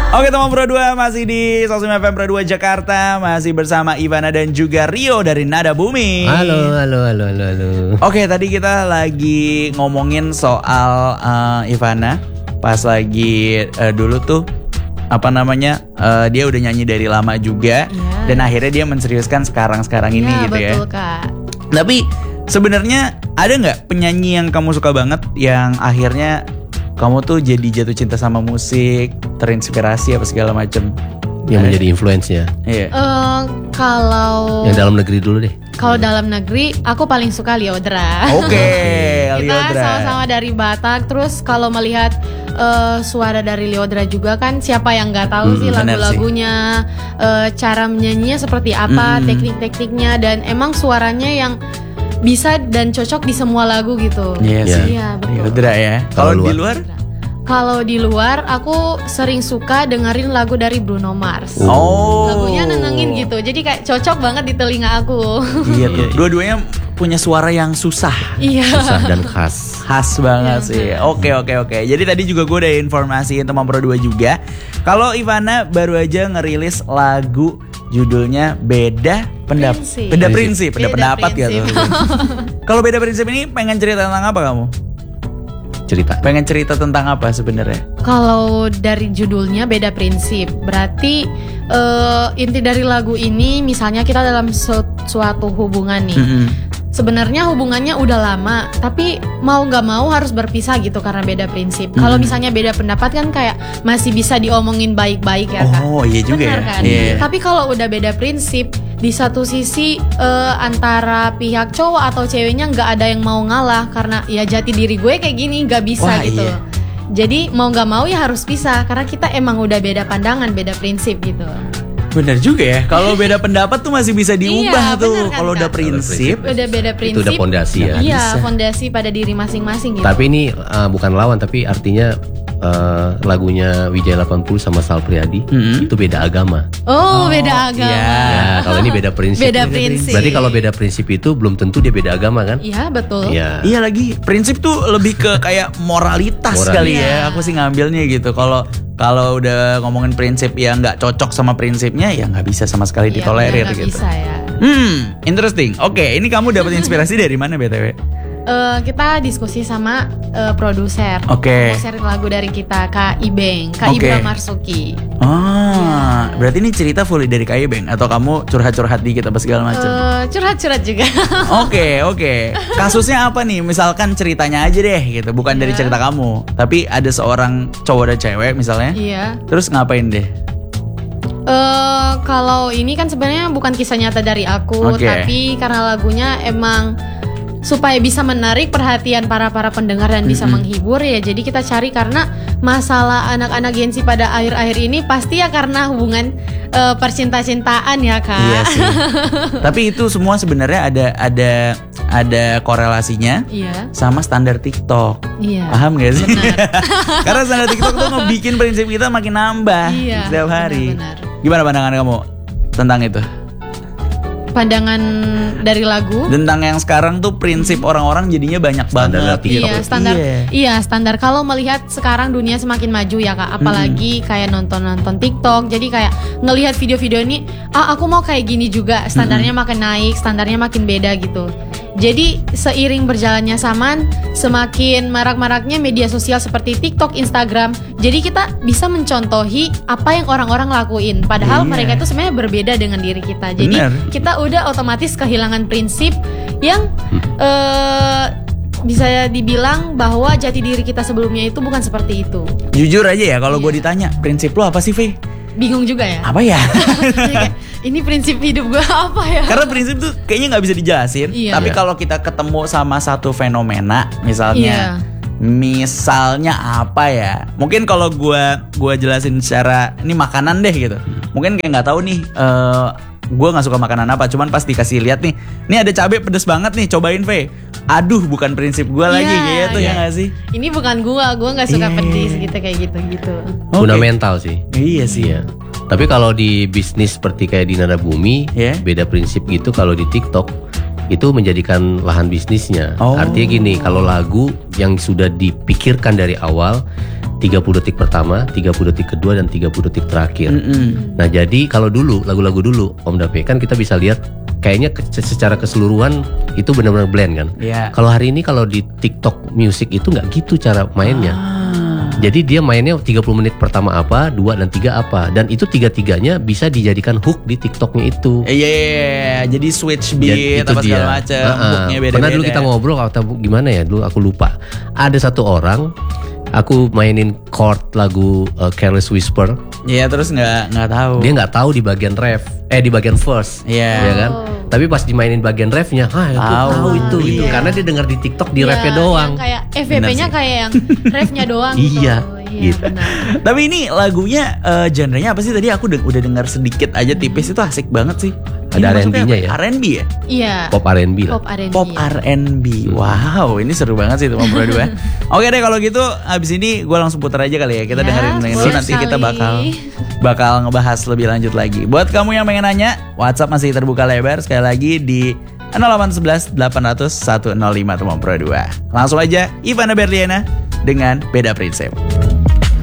Oke teman Pro 2 masih di Sosum FM Pro 2 Jakarta. Masih bersama Ivana dan juga Rio dari Nada Bumi. Halo. Oke tadi kita lagi ngomongin soal Ivana. Pas lagi dulu tuh dia udah nyanyi dari lama juga. Dan akhirnya dia menseriuskan sekarang ini gitu ya. Betul Kak. Tapi sebenarnya ada gak penyanyi yang kamu suka banget yang akhirnya kamu tuh jadi jatuh cinta sama musik, terinspirasi apa segala macem? Yang menjadi influence-nya. Iya. Kalau yang dalam negeri dulu deh. Kalau dalam negeri, aku paling suka Lyodra. Oke, Kita Lyodra. sama-sama dari Batak. Terus kalau melihat suara dari Lyodra juga kan, siapa yang nggak tahu sih lagu-lagunya, cara menyanyinya seperti apa, teknik-tekniknya, dan emang suaranya yang bisa dan cocok di semua lagu gitu. Iya sih. Iya betul. Lyodra ya. Kalau di luar? Kalau di luar aku sering suka dengerin lagu dari Bruno Mars. Oh. Lagunya nenangin gitu. Jadi kayak cocok banget di telinga aku. Iya tuh. Dua-duanya punya suara yang susah. Iya. Susah dan khas. Khas banget sih. Oke. Jadi tadi juga gue udah informasiin teman Pro 2 juga. Kalau Ivana baru aja ngerilis lagu judulnya Beda Pendapat. Beda Prinsip gitu. Kalau Beda Prinsip ini pengen cerita tentang apa kamu? Pengen cerita tentang apa sebenarnya? Kalau dari judulnya Beda Prinsip, berarti inti dari lagu ini misalnya kita dalam suatu hubungan nih. Sebenarnya hubungannya udah lama, tapi mau gak mau harus berpisah gitu karena beda prinsip. Kalau misalnya beda pendapat kan kayak masih bisa diomongin baik-baik ya Kak. Oh iya juga. Benar kan? Tapi kalau udah beda prinsip, di satu sisi antara pihak cowok atau ceweknya gak ada yang mau ngalah. Karena ya jati diri gue kayak gini, gak bisa gitu. Iya. Jadi mau gak mau ya harus pisah, karena kita emang udah beda pandangan, beda prinsip gitu. Bener juga ya. Kalau beda pendapat tuh masih bisa diubah tuh. Kan, kalau udah prinsip, udah beda prinsip. Itu udah fondasi ya. Iya, fondasi pada diri masing-masing gitu. Tapi ini bukan lawan, tapi artinya lagunya Wijaya 80 sama Sal Priadi itu beda agama. Beda agama. Ya, kalau ini beda prinsip. Beda prinsip. Berarti kalau beda prinsip itu belum tentu dia beda agama kan? Iya, betul. Iya lagi. Prinsip tuh lebih ke kayak moralitas kali ya. Aku sih ngambilnya gitu. Kalau udah ngomongin prinsip yang nggak cocok sama prinsipnya ya nggak bisa sama sekali ditolerir gak gitu. Bisa ya. Interesting. Oke, ini kamu dapat inspirasi dari mana BTW? Kita diskusi sama produser. Produser lagu dari kita Kak Ibeng, Kak Ibra Marsuki. Berarti ini cerita fully dari Kak Ibeng atau kamu curhat-curhat dikit apa segala macam? Curhat-curhat juga. Oke. Kasusnya apa nih? Misalkan ceritanya aja deh gitu, bukan dari cerita kamu, tapi ada seorang cowok dan cewek misalnya. Iya. Terus ngapain deh? Kalau ini kan sebenarnya bukan kisah nyata dari aku, tapi karena lagunya emang supaya bisa menarik perhatian para pendengar dan bisa menghibur ya. Jadi kita cari karena masalah anak-anak Gen Z pada akhir-akhir ini pasti ya karena hubungan percinta-cintaan ya Kak. Iya sih. Tapi itu semua sebenarnya ada korelasinya sama standar TikTok. Iya. Paham gak sih? Karena standar TikTok tuh ngebikin prinsip kita makin nambah setiap hari. Benar. Gimana pandangan kamu tentang itu? Pandangan dari lagu tentang yang sekarang tuh prinsip orang-orang jadinya banyak banget. Standar. Kalau melihat sekarang dunia semakin maju ya Kak, apalagi kayak nonton TikTok. Jadi kayak ngelihat video-video ini, aku mau kayak gini juga. Standarnya makin naik, standarnya makin beda gitu. Jadi seiring berjalannya zaman, semakin marak-maraknya media sosial seperti TikTok, Instagram. Jadi kita bisa mencontohi apa yang orang-orang lakuin. Padahal mereka itu sebenarnya berbeda dengan diri kita. Jadi kita udah otomatis kehilangan prinsip yang bisa dibilang bahwa jati diri kita sebelumnya itu bukan seperti itu. Jujur aja ya, kalau gue ditanya prinsip lo apa sih, V? Bingung juga ya. Apa ya? Ini prinsip hidup gue apa ya? Karena prinsip tuh kayaknya nggak bisa dijelasin. Tapi kalau kita ketemu sama satu fenomena, misalnya apa ya? Mungkin kalau gue jelasin secara ini makanan deh gitu. Mungkin kayak nggak tahu nih. Gue nggak suka makanan apa, cuman pas dikasih lihat nih, ini ada cabai pedes banget nih, cobain V. Aduh, bukan prinsip gue lagi gitu ya nggak sih? Ini bukan gue nggak suka pedes gitu kayak gitu. Fundamental sih. Iya sih. Iya. Tapi kalau di bisnis seperti kayak di Nada Bumi, beda prinsip gitu. Kalau di TikTok itu menjadikan lahan bisnisnya. Artinya gini, kalau lagu yang sudah dipikirkan dari awal 30 detik pertama, 30 detik kedua, dan 30 detik terakhir. Nah jadi kalau dulu, lagu-lagu dulu Om Dape, kan kita bisa lihat kayaknya secara keseluruhan itu benar-benar blend kan. Kalau hari ini kalau di TikTok Music itu nggak gitu cara mainnya. Jadi dia mainnya 30 menit pertama apa, 2 dan 3 apa. Dan itu 3-3-nya bisa dijadikan hook di TikToknya itu. Iya, jadi switch beat apa segala macam, hooknya beda-beda. Pernah dulu kita ngobrol atau gimana ya, dulu aku lupa. Ada satu orang, aku mainin chord lagu Careless Whisper. Iya, terus nggak tahu. Dia nggak tahu di bagian ref, di bagian verse. Iya kan? Tapi pas dimainin bagian refnya, aku tahu itu gitu. Karena dia dengar di TikTok di refnya doang. Kayak FVP-nya kayak yang refnya doang. Iya. Iya benar. Tapi ini lagunya genrenya apa sih? Tadi aku udah dengar sedikit aja tipis, itu asik banget sih. Ada R&B-nya ya? R&B ya? Iya. Pop R&B lah. Pop R&B. Wow, ini seru banget sih itu Mom Bro 2. Oke deh kalau gitu, abis ini gue langsung putar aja kali ya. Kita dengerin dulu, nanti kita bakal ngebahas lebih lanjut lagi. Buat kamu yang pengen nanya, WhatsApp masih terbuka lebar sekali lagi di 0811 800 105 Mom Bro 2. Langsung aja Ivana Berliana dengan Beda Prinsip.